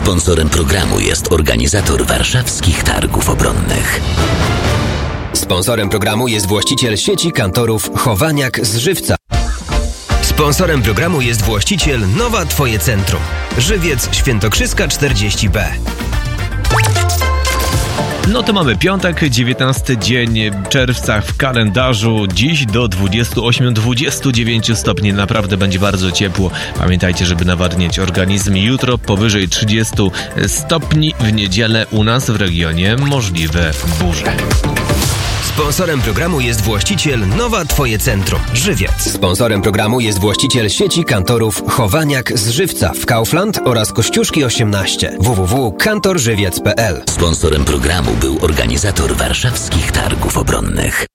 Sponsorem programu jest organizator Warszawskich Targów Obronnych. Sponsorem programu jest właściciel sieci kantorów Chowaniak z Żywca. Sponsorem programu jest właściciel Nowa Twoje Centrum. Żywiec Świętokrzyska 40B. No to mamy piątek, 19 dzień czerwca w kalendarzu. Dziś do 28-29 stopni. Naprawdę będzie bardzo ciepło. Pamiętajcie, żeby nawadniać organizm. Jutro powyżej 30 stopni. W niedzielę u nas w regionie możliwe burze. Sponsorem programu jest właściciel Nowa Twoje Centrum. Żywiec. Sponsorem programu jest właściciel sieci kantorów Chowaniak z Żywca w Kaufland oraz Kościuszki 18. www.kantorżywiec.pl. Sponsorem programu był organizator Warszawskich Targów Obronnych.